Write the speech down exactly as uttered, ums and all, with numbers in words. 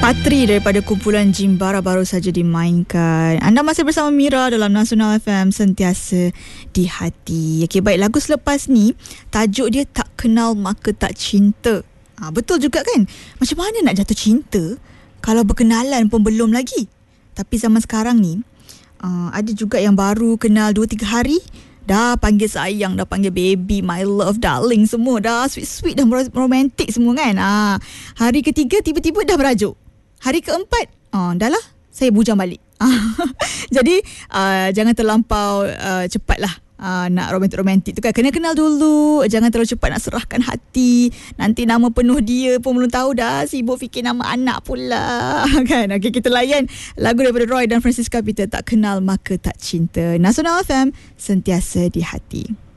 Patri daripada kumpulan Jimbara baru saja dimainkan. Anda masih bersama Mira dalam Nasional F M, sentiasa di hati. Okey, baik, lagu selepas ni tajuk dia Tak Kenal Maka Tak Cinta. Ha, betul juga kan? Macam mana nak jatuh cinta kalau berkenalan pun belum lagi? Tapi zaman sekarang ni uh, ada juga yang baru kenal dua tiga hari dah panggil sayang, dah panggil baby, my love, darling, semua dah sweet-sweet, dah romantik semua kan. Ha, hari ketiga tiba-tiba dah berajuk. Hari keempat, oh, dah lah, saya bujang balik. Jadi, uh, jangan terlampau uh, cepatlah uh, nak romantik-romantik tu kan. Kena kenal dulu, jangan terlalu cepat nak serahkan hati. Nanti nama penuh dia pun belum tahu dah, sibuk fikir nama anak pula. Kan? Okay, kita layan lagu daripada Roy dan Francisca Peter, Tak Kenal Maka Tak Cinta. Nasional F M, sentiasa di hati.